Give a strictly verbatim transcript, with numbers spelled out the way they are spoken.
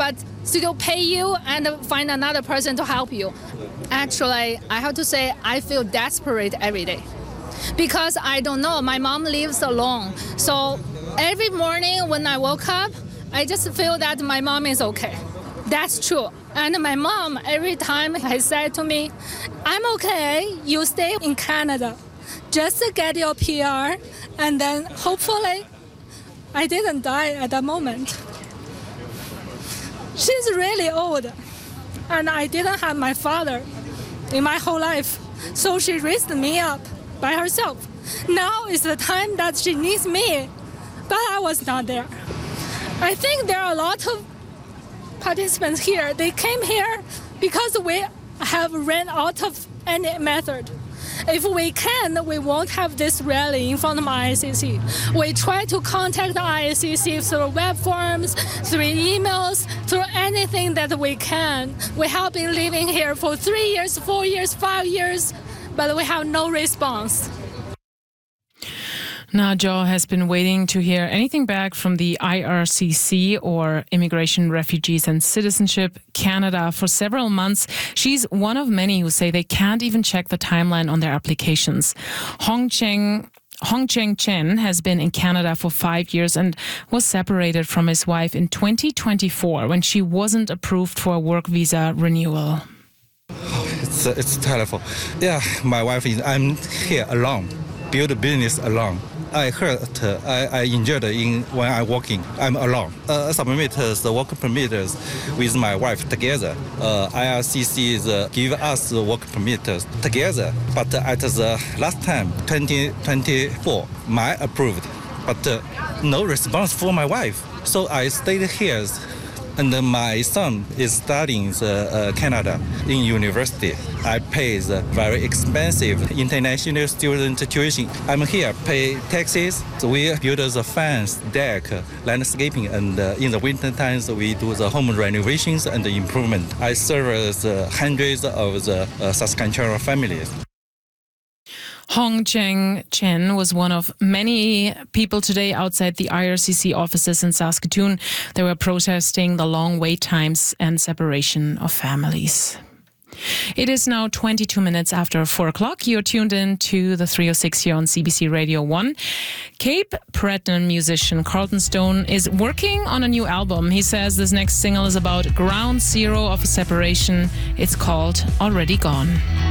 but still pay you and find another person to help you. Actually, I have to say I feel desperate every day because I don't know. My mom lives alone. So every morning when I woke up, I just feel that my mom is okay. That's true. And my mom, every time has said to me, I'm okay, you stay in Canada. Just get your P R, and then hopefully I didn't die at that moment. She's really old, and I didn't have my father in my whole life, so she raised me up by herself. Now is the time that she needs me, but I was not there. I think there are a lot of participants here. They came here because we have ran out of any method. If we can, we won't have this rally in front of I C C. We try to contact the I C C through web forums, through emails, through anything that we can. We have been living here for three years, four years, five years, but we have no response. Na Zhao has been waiting to hear anything back from the I R C C, or Immigration, Refugees and Citizenship Canada, for several months. She's one of many who say they can't even check the timeline on their applications. Hong Cheng Hong Cheng Chen has been in Canada for five years and was separated from his wife in twenty twenty-four when she wasn't approved for a work visa renewal. It's, it's terrible. Yeah, my wife is, I'm here alone, build a business alone. I heard, uh, I, I enjoyed in when I'm working. I'm alone. Uh, submit the work permit with my wife together. Uh, I R C C is, uh, give us the work permit together. But at the last time, twenty twenty-four, my approved, but uh, no response for my wife. So I stayed here. And my son is studying the, uh, Canada in university. I pay the very expensive international student tuition. I'm here, pay taxes. So we build the fence, deck, landscaping, and uh, in the winter times we do the home renovations and the improvement. I serve the hundreds of the uh, Saskatchewan families. Hong Cheng Chen was one of many people today outside the I R C C offices in Saskatoon. They were protesting the long wait times and separation of families. It is now twenty-two minutes after four o'clock. You're tuned in to the three oh six here on C B C Radio one. Cape Breton musician Carlton Stone is working on a new album. He says this next single is about ground zero of a separation. It's called Already Gone.